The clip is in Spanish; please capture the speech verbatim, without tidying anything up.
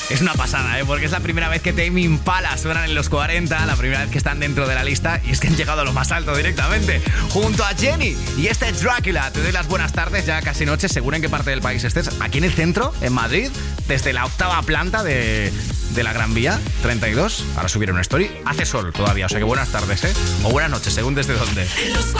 Es una pasada, ¿eh? Porque es la primera vez que Tame Impala suenan en los cuarenta, la primera vez que están dentro de la lista, y es que han llegado a lo más alto directamente, junto a Jenny y este Drácula. Te doy las buenas tardes, ya casi noche, según en qué parte del país estés. Aquí en el centro, en Madrid, desde la octava planta de, de la Gran Vía, treinta y dos. Ahora subieron una story. Hace sol todavía, o sea que buenas tardes, ¿eh? O buenas noches, según desde dónde.